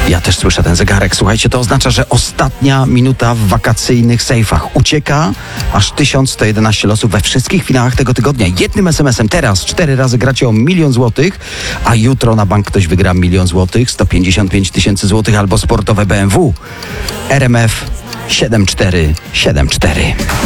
Ja też słyszę ten zegarek. Słuchajcie, to oznacza, że ostatnia minuta w wakacyjnych sejfach ucieka. Aż 1111 losów we wszystkich finałach tego tygodnia. Jednym SMS-em teraz 4 razy gracie o 1 000 000 złotych, a jutro na bank ktoś wygra 1 000 000 złotych, 155 000 złotych albo sportowe BMW. RMF 7474.